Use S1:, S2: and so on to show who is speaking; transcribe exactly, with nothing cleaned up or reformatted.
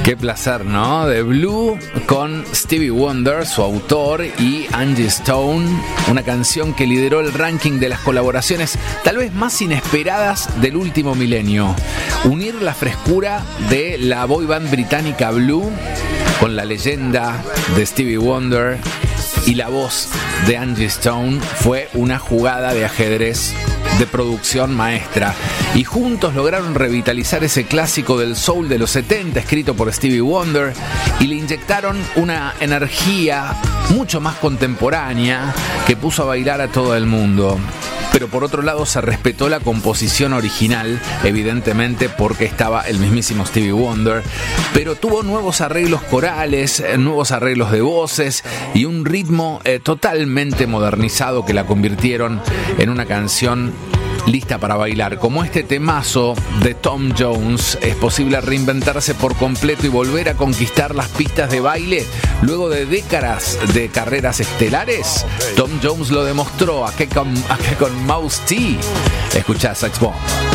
S1: Qué placer, ¿no? The Blue con Stevie Wonder, su autor, y Angie Stone, una canción que lideró el ranking de las colaboraciones tal vez más inesperadas del último milenio. Unir la frescura de la boy band británica Blue con la leyenda de Stevie Wonder y la voz de Angie Stone fue una jugada de ajedrez de producción maestra, y juntos lograron revitalizar ese clásico del soul de los setenta escrito por Stevie Wonder y le inyectaron una energía mucho más contemporánea que puso a bailar a todo el mundo. Pero por otro lado se respetó la composición original, evidentemente porque estaba el mismísimo Stevie Wonder, pero tuvo nuevos arreglos corales, nuevos arreglos de voces y un ritmo eh, totalmente modernizado que la convirtieron en una canción lista para bailar. Como este temazo de Tom Jones, es posible reinventarse por completo y volver a conquistar las pistas de baile luego de décadas de carreras estelares. Tom Jones lo demostró aquí con, aquí con Mouse T. Escuchá Sex Bomb.